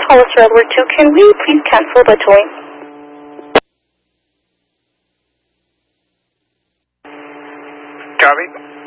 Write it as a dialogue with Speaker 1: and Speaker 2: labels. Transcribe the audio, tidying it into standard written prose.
Speaker 1: Hollis Railroad 2. Can we please cancel the towing?
Speaker 2: Copy.